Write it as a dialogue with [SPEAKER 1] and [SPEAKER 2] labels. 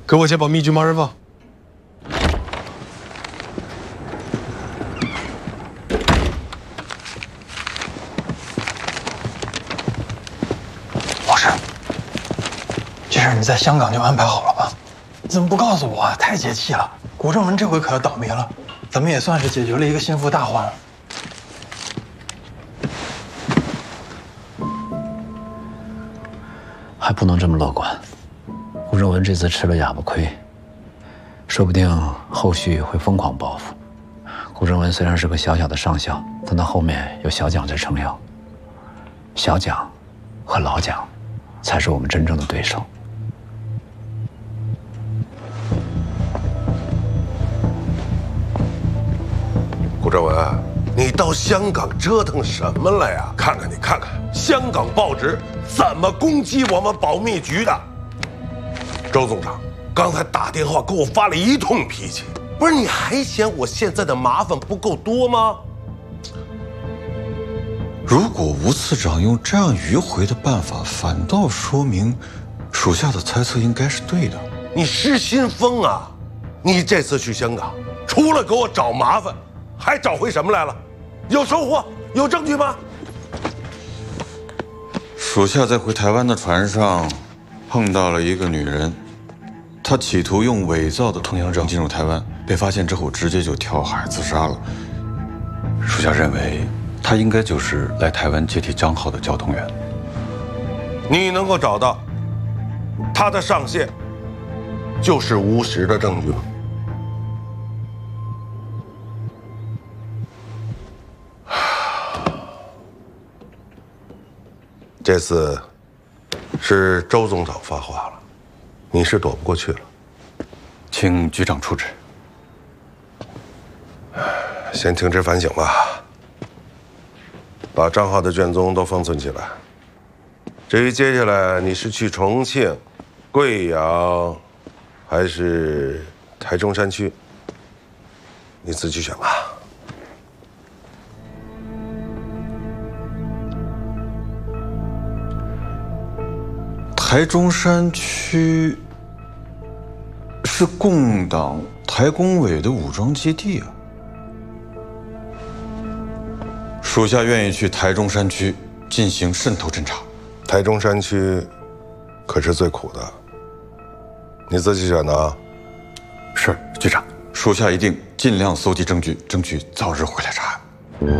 [SPEAKER 1] 跟我去把密局骂人吧。
[SPEAKER 2] 老师，这事儿你在香港就安排好了吧？你怎么不告诉我啊？太解气了！古正文这回可要倒霉了，咱们也算是解决了一个心腹大患了。
[SPEAKER 3] 还不能这么乐观。顾正文这次吃了哑巴亏，说不定后续会疯狂报复。顾正文虽然是个小小的上校，但他后面有小蒋在撑腰。小蒋和老蒋才是我们真正的对手。
[SPEAKER 4] 顾正文，你到香港折腾什么了呀？看看你，看看香港报纸怎么攻击我们保密局的。周总长刚才打电话给我发了一通脾气，不是你还嫌我现在的麻烦不够多吗？
[SPEAKER 5] 如果吴次长用这样迂回的办法，反倒说明属下的猜测应该是对的。
[SPEAKER 4] 你失心疯啊！你这次去香港，除了给我找麻烦，还找回什么来了？有收获？有证据吗？
[SPEAKER 5] 属下在回台湾的船上碰到了一个女人，她企图用伪造的通行证进入台湾，被发现之后直接就跳海自杀了。属下认为，她应该就是来台湾接替张浩的交通员。
[SPEAKER 4] 你能够找到他的上线就是无实的证据吗？这次是周总长发话了，你是躲不过去了，
[SPEAKER 5] 请局长处置。
[SPEAKER 4] 先停职反省吧，把张浩的卷宗都封存起来。至于接下来你是去重庆、贵阳，还是台中山区，你自己选吧。
[SPEAKER 5] 台中山区是共党台工委的武装基地啊。属下愿意去台中山区进行渗透侦查。
[SPEAKER 4] 台中山区可是最苦的，你自己选的啊。
[SPEAKER 5] 是，局长。属下一定尽量搜集证据，争取早日回来查案。